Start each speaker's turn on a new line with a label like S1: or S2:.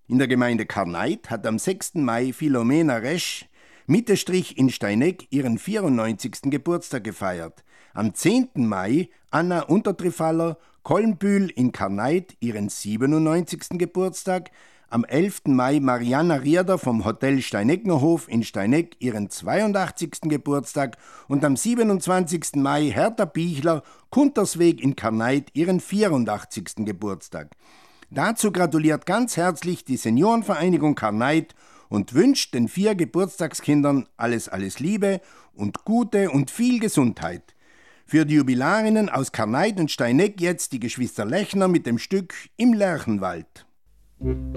S1: In der Gemeinde Karneit hat am 6. Mai Philomena Resch, Mittestrich in Steineck, ihren 94. Geburtstag gefeiert. Am 10. Mai Anna Untertrifaller, Kolmbühl in Karneit, ihren 97. Geburtstag. Am 11. Mai Marianna Rierder vom Hotel Steineckerhof in Steineck, ihren 82. Geburtstag. Und am 27. Mai Hertha Bichler, Kuntersweg in Karneit, ihren 84. Geburtstag. Dazu gratuliert ganz herzlich die Seniorenvereinigung Karneit und wünscht den 4 Geburtstagskindern alles Liebe und Gute und viel Gesundheit. Für die Jubilarinnen aus Karneit und Steineck jetzt die Geschwister Lechner mit dem Stück Im Lerchenwald.